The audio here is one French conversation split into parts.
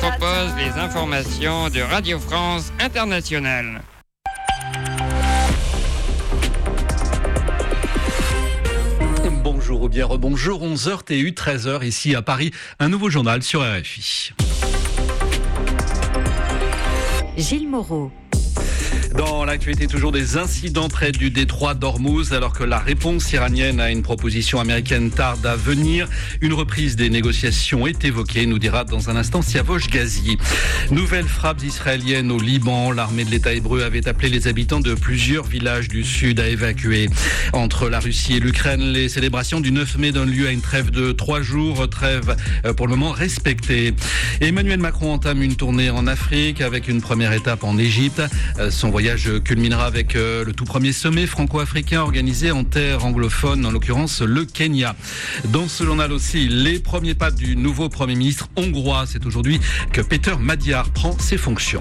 propose les informations de Radio France Internationale. Bonjour ou bien rebonjour, 11h TU, 13h ici à Paris, un nouveau journal sur RFI. Gilles Moreau. Dans l'actualité, toujours des incidents près du détroit d'Ormuz, alors que la réponse iranienne à une proposition américaine tarde à venir. Une reprise des négociations est évoquée, nous dira dans un instant Siavosh Ghazi. Nouvelles frappes israéliennes au Liban. L'armée de l'État hébreu avait appelé les habitants de plusieurs villages du sud à évacuer. Entre la Russie et l'Ukraine, les célébrations du 9 mai donnent lieu à une trêve de 3 jours, trêve pour le moment respectée. Emmanuel Macron entame une tournée en Afrique avec une première étape en Égypte. Son voyage culminera avec le tout premier sommet franco-africain organisé en terre anglophone, en l'occurrence le Kenya. Dans ce journal aussi, les premiers pas du nouveau Premier ministre hongrois. C'est aujourd'hui que Péter Magyar prend ses fonctions.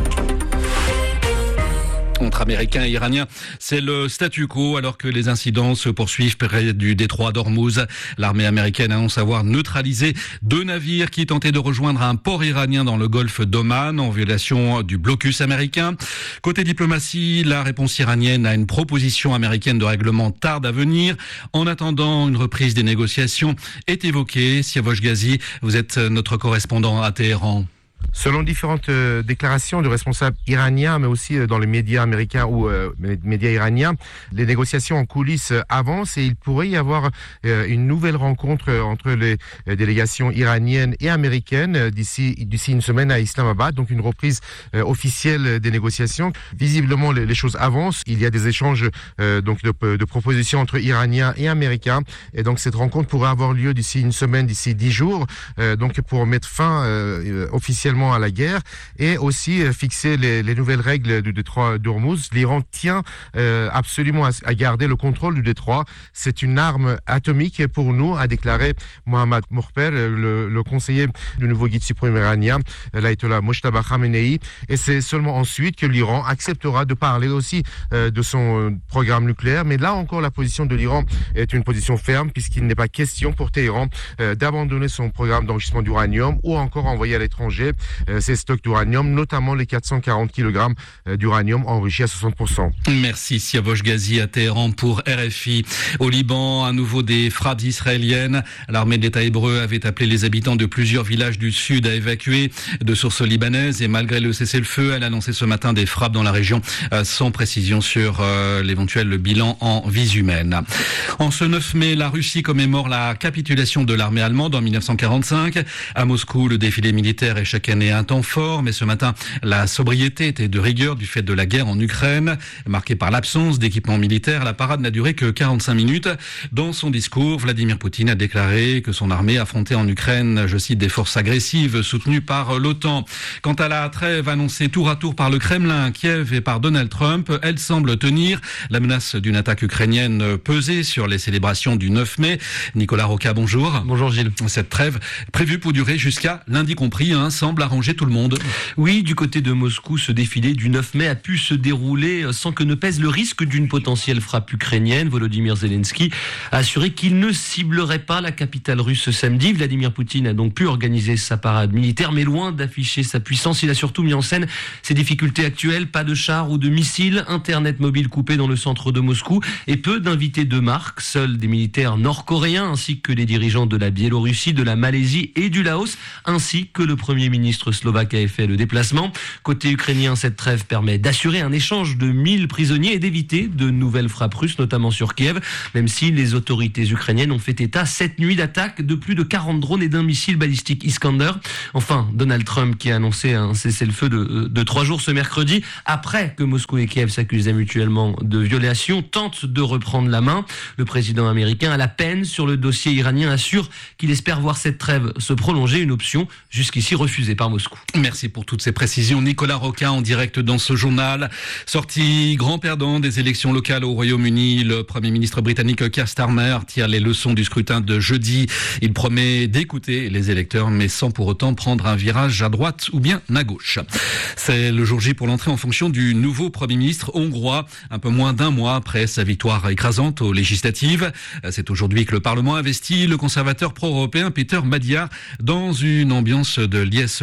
Entre Américains et Iraniens, c'est le statu quo alors que les incidents se poursuivent près du détroit d'Ormuz. L'armée américaine annonce avoir neutralisé 2 navires qui tentaient de rejoindre un port iranien dans le golfe d'Oman en violation du blocus américain. Côté diplomatie, la réponse iranienne à une proposition américaine de règlement tarde à venir. En attendant, une reprise des négociations est évoquée. Siavosh Ghazi, vous êtes notre correspondant à Téhéran. Selon différentes déclarations de responsables iraniens, mais aussi dans les médias américains ou médias iraniens, les négociations en coulisses avancent et il pourrait y avoir une nouvelle rencontre entre les délégations iraniennes et américaines d'ici une semaine à Islamabad, donc une reprise officielle des négociations. Visiblement, les choses avancent. Il y a des échanges donc de propositions entre Iraniens et Américains, et donc cette rencontre pourrait avoir lieu d'ici une semaine, d'ici 10 jours, donc pour mettre fin officiellement à la guerre et aussi fixer les nouvelles règles du détroit d'Ormuz. L'Iran tient absolument à garder le contrôle du détroit. C'est une arme atomique pour nous, a déclaré Mohammad Mokhber, le conseiller du nouveau guide suprême iranien, l'ayatollah Mojtaba Khamenei. Et c'est seulement ensuite que l'Iran acceptera de parler aussi de son programme nucléaire. Mais là encore, la position de l'Iran est une position ferme puisqu'il n'est pas question pour Téhéran d'abandonner son programme d'enrichissement d'uranium ou encore envoyer à l'étranger ces stocks d'uranium, notamment les 440 kg d'uranium enrichi à 60%. Merci Siavosh Ghazi à Téhéran pour RFI. Au Liban, à nouveau des frappes israéliennes. L'armée de l'État hébreu avait appelé les habitants de plusieurs villages du sud à évacuer. De sources libanaises, et malgré le cessez-le-feu, elle a annoncé ce matin des frappes dans la région sans précision sur l'éventuel bilan en vies humaines. En ce 9 mai, la Russie commémore la capitulation de l'armée allemande en 1945. À Moscou, le défilé militaire est chaque année un temps fort, mais ce matin, la sobriété était de rigueur du fait de la guerre en Ukraine. Marquée par l'absence d'équipement militaire, la parade n'a duré que 45 minutes. Dans son discours, Vladimir Poutine a déclaré que son armée affrontait en Ukraine, je cite, des forces agressives soutenues par l'OTAN. Quant à la trêve annoncée tour à tour par le Kremlin, Kiev et par Donald Trump, elle semble tenir. La menace d'une attaque ukrainienne pesait sur les célébrations du 9 mai. Nicolas Roca, bonjour. Bonjour Gilles. Cette trêve, prévue pour durer jusqu'à lundi compris, semble arranger tout le monde. Oui, du côté de Moscou, ce défilé du 9 mai a pu se dérouler sans que ne pèse le risque d'une potentielle frappe ukrainienne. Volodymyr Zelensky a assuré qu'il ne ciblerait pas la capitale russe samedi. Vladimir Poutine a donc pu organiser sa parade militaire, mais loin d'afficher sa puissance, il a surtout mis en scène ses difficultés actuelles. Pas de chars ou de missiles, internet mobile coupé dans le centre de Moscou et peu d'invités de marque. Seuls des militaires nord-coréens ainsi que les dirigeants de la Biélorussie, de la Malaisie et du Laos, ainsi que le premier ministre slovaque a fait le déplacement. Côté ukrainien, cette trêve permet d'assurer un échange de 1000 prisonniers et d'éviter de nouvelles frappes russes, notamment sur Kiev, même si les autorités ukrainiennes ont fait état cette nuit d'attaques de plus de 40 drones et d'un missile balistique Iskander. Enfin, Donald Trump qui a annoncé un cessez-le-feu de 3 jours ce mercredi, après que Moscou et Kiev s'accusaient mutuellement de violation, tente de reprendre la main. Le président américain, à la peine sur le dossier iranien, assure qu'il espère voir cette trêve se prolonger, une option jusqu'ici refusée par Moscou. Merci pour toutes ces précisions. Nicolas Roca en direct dans ce journal. Sorti grand perdant des élections locales au Royaume-Uni, le Premier ministre britannique Keir Starmer tire les leçons du scrutin de jeudi. Il promet d'écouter les électeurs, mais sans pour autant prendre un virage à droite ou bien à gauche. C'est le jour J pour l'entrée en fonction du nouveau Premier ministre hongrois, un peu moins d'un mois après sa victoire écrasante aux législatives. C'est aujourd'hui que le Parlement investit le conservateur pro-européen Péter Magyar dans une ambiance de liesse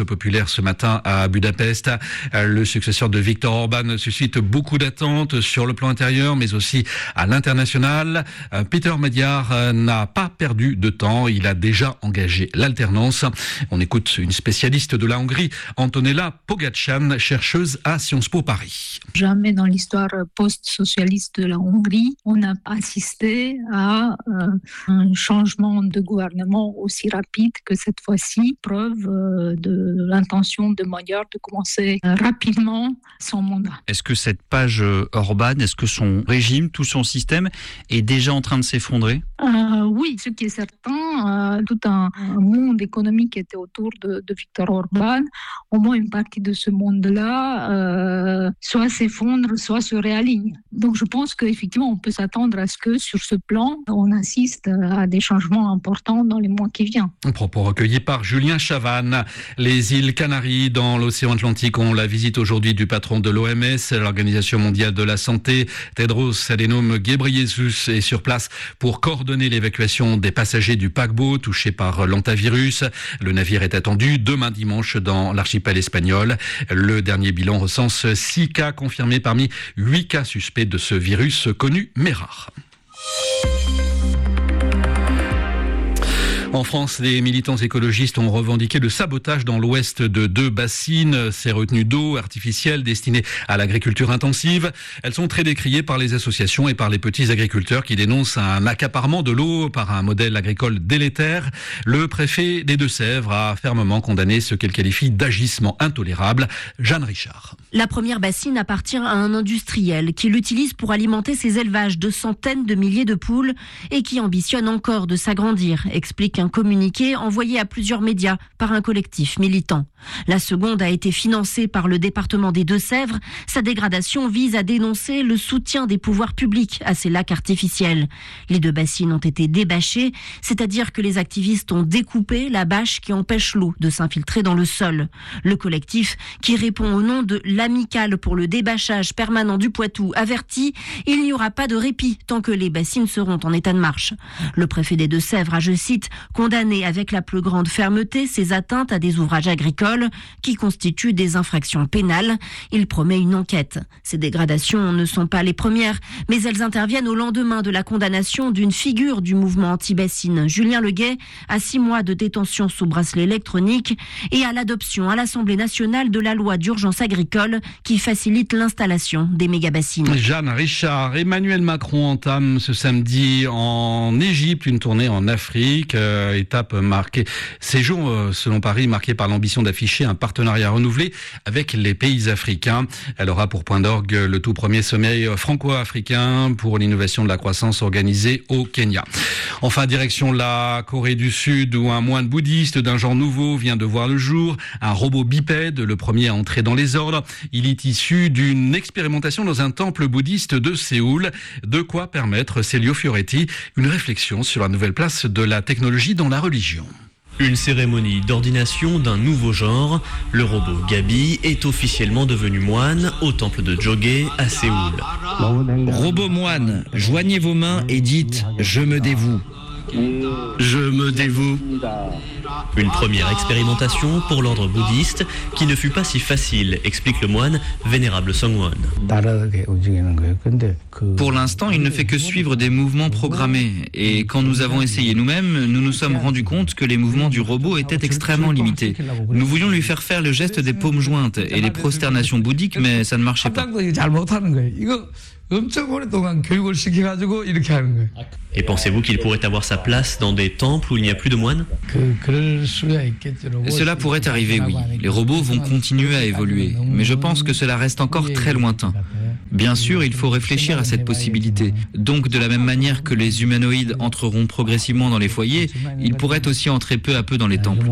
place populaire ce matin à Budapest. Le successeur de Viktor Orban suscite beaucoup d'attentes sur le plan intérieur, mais aussi à l'international. Peter Magyar n'a pas perdu de temps. Il a déjà engagé l'alternance. On écoute une spécialiste de la Hongrie, Antonella Pogačan, chercheuse à Sciences Po Paris. Jamais dans l'histoire post-socialiste de la Hongrie, on n'a assisté à un changement de gouvernement aussi rapide que cette fois-ci, preuve de l'intention de Magyar de commencer rapidement son mandat. Est-ce que cette page Orban, est-ce que son régime, tout son système est déjà en train de s'effondrer ? Oui, ce qui est certain, tout un monde économique était autour de Viktor Orban. Au moins une partie de ce monde-là soit s'effondre, soit se réaligne. Donc je pense qu'effectivement, on peut s'attendre à ce que sur ce plan, on assiste à des changements importants dans les mois qui viennent. Propos recueillis par Julien Chavannes. Les îles Canaries dans l'océan Atlantique ont la visite aujourd'hui du patron de l'OMS, l'Organisation mondiale de la santé. Tedros Adhanom Ghebreyesus est sur place pour coordonner l'évacuation des passagers du paquebot touché par l'hantavirus. Le navire est attendu demain dimanche dans l'archipel espagnol. Le dernier bilan recense 6 cas confirmés parmi 8 cas suspects de ce virus connu mais rare. En France, les militants écologistes ont revendiqué le sabotage dans l'ouest de 2 bassines. Ces retenues d'eau artificielles destinées à l'agriculture intensive. Elles sont très décriées par les associations et par les petits agriculteurs qui dénoncent un accaparement de l'eau par un modèle agricole délétère. Le préfet des Deux-Sèvres a fermement condamné ce qu'elle qualifie d'agissement intolérable. Jeanne Richard. La première bassine appartient à un industriel qui l'utilise pour alimenter ses élevages de centaines de milliers de poules et qui ambitionne encore de s'agrandir, explique un communiqué envoyé à plusieurs médias par un collectif militant. La seconde a été financée par le département des Deux-Sèvres. Sa dégradation vise à dénoncer le soutien des pouvoirs publics à ces lacs artificiels. Les 2 bassines ont été débâchées, c'est-à-dire que les activistes ont découpé la bâche qui empêche l'eau de s'infiltrer dans le sol. Le collectif, qui répond au nom de l'Amicale pour le débâchage permanent du Poitou, avertit « Il n'y aura pas de répit tant que les bassines seront en état de marche ». Le préfet des Deux-Sèvres a, je cite, condamné avec la plus grande fermeté ces atteintes à des ouvrages agricoles qui constituent des infractions pénales. Il promet une enquête. Ces dégradations ne sont pas les premières, mais elles interviennent au lendemain de la condamnation d'une figure du mouvement anti-bassine, Julien Leguet, à 6 mois de détention sous bracelet électronique et à l'adoption à l'Assemblée nationale de la loi d'urgence agricole qui facilite l'installation des méga-bassines. Jeanne Richard. Emmanuel Macron entame ce samedi en Égypte une tournée en Afrique. Étape marquée, séjour selon Paris marqué par l'ambition d'afficher un partenariat renouvelé avec les pays africains. Elle aura pour point d'orgue le tout premier sommet franco-africain pour l'innovation de la croissance organisé au Kenya. Enfin, direction la Corée du Sud où un moine bouddhiste d'un genre nouveau vient de voir le jour. Un robot bipède, le premier à entrer dans les ordres. Il est issu d'une expérimentation dans un temple bouddhiste de Séoul. De quoi permettre, Célio Fioretti, une réflexion sur la nouvelle place de la technologie dans la religion. Une cérémonie d'ordination d'un nouveau genre. Le robot Gabi est officiellement devenu moine au temple de Jogé à Séoul. Robot moine, joignez vos mains et dites « Je me dévoue ». Je me dévoue. Une première expérimentation pour l'ordre bouddhiste qui ne fut pas si facile, explique le moine vénérable Songwon. Pour l'instant, il ne fait que suivre des mouvements programmés. Et quand nous avons essayé nous-mêmes, nous nous sommes rendus compte que les mouvements du robot étaient extrêmement limités. Nous voulions lui faire faire le geste des paumes jointes et les prosternations bouddhiques, mais ça ne marchait pas. Et pensez-vous qu'il pourrait avoir sa place dans des temples où il n'y a plus de moines ? Cela pourrait arriver, oui. Les robots vont continuer à évoluer, mais je pense que cela reste encore très lointain. Bien sûr, il faut réfléchir à cette possibilité. Donc, de la même manière que les humanoïdes entreront progressivement dans les foyers, ils pourraient aussi entrer peu à peu dans les temples.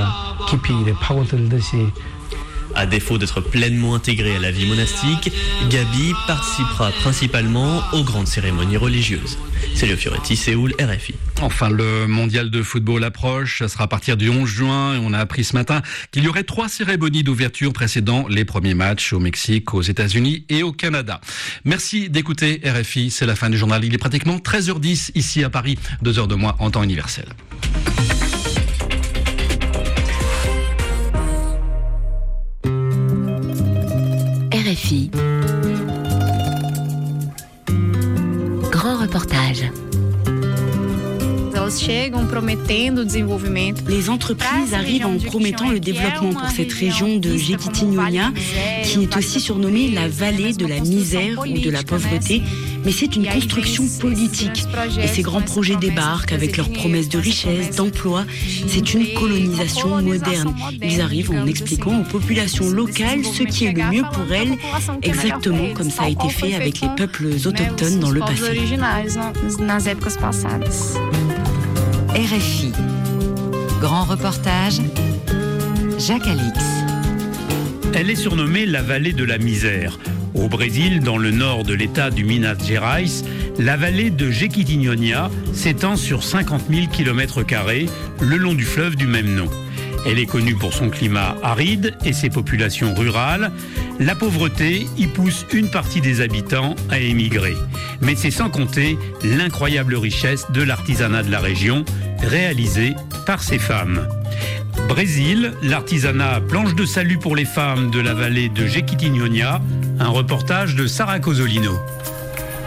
À défaut d'être pleinement intégré à la vie monastique, Gabi participera principalement aux grandes cérémonies religieuses. Célio Fioretti, Séoul, RFI. Enfin, le mondial de football approche. Ça sera à partir du 11 juin. Et on a appris ce matin qu'il y aurait 3 cérémonies d'ouverture précédant les premiers matchs au Mexique, aux États-Unis et au Canada. Merci d'écouter RFI. C'est la fin du journal. Il est pratiquement 13h10 ici à Paris, 2 heures de moins en temps universel. RFI. Grand reportage. Les entreprises arrivent en promettant le développement pour cette région de Jequitinhonha, qui est aussi surnommée la vallée de la misère ou de la pauvreté. Mais c'est une construction politique. Et ces grands projets débarquent avec leurs promesses de richesse, d'emploi. C'est une colonisation moderne. Ils arrivent en expliquant aux populations locales ce qui est le mieux pour elles, exactement comme ça a été fait avec les peuples autochtones dans le passé. RFI. Grand reportage, Jacques Alix. Elle est surnommée la vallée de la misère. Au Brésil, dans le nord de l'état du Minas Gerais, la vallée de Jequitinhonha s'étend sur 50 000 km² le long du fleuve du même nom. Elle est connue pour son climat aride et ses populations rurales. La pauvreté y pousse une partie des habitants à émigrer. Mais c'est sans compter l'incroyable richesse de l'artisanat de la région, réalisé par ces femmes. Brésil, l'artisanat planche de salut pour les femmes de la vallée de Jequitinhonha, un reportage de Sarah Cosolino.